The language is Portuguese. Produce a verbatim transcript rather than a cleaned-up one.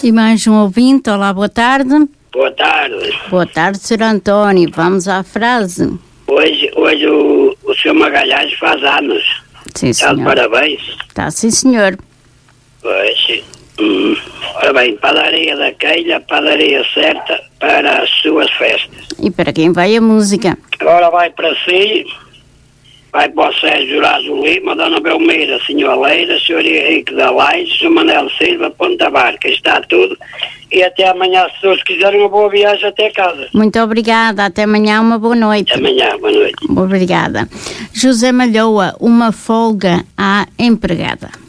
E mais um ouvinte, olá, boa tarde. Boa tarde. Boa tarde, senhor António, vamos à frase. Hoje, hoje o, o senhor Magalhães faz anos. Sim, Está de senhor. parabéns. Está, sim, senhor. Pois, hum, ora bem, padaria da Queilha, padaria certa para as suas festas. E para quem vai a música? Agora vai para si, vai para o Sérgio Jurazo Lima, Dona Belmira, senhor Leira, senhor Henrique da Laje, senhor Manel Silva, Ponta Barca, está tudo. E até amanhã, se Deus quiser, uma boa viagem até casa. Muito obrigada, até amanhã, uma boa noite. Até amanhã, boa noite. Obrigada. José Malhoa, uma folga à empregada.